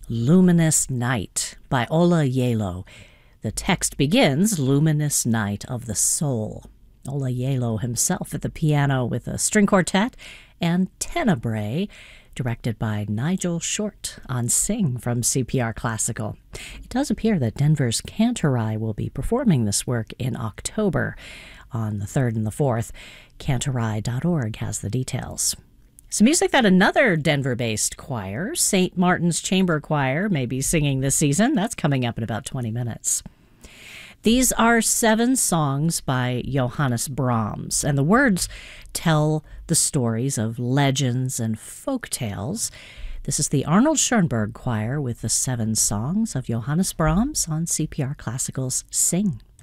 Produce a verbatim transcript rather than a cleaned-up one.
Luminous Night by Ola Yelo. The text begins, Luminous Night of the Soul. Ola Yelo himself at the piano with a string quartet, and Tenebrae, directed by Nigel Short on Sing from C P R Classical. It does appear that Denver's Cantorai will be performing this work in October on the third and the fourth. Cantorai dot org has the details. Some music that another Denver-based choir, Saint Martin's Chamber Choir, may be singing this season. That's coming up in about twenty minutes. These are seven songs by Johannes Brahms, and the words tell the stories of legends and folk tales. This is the Arnold Schoenberg Choir with the seven songs of Johannes Brahms on C P R Classical's Sing.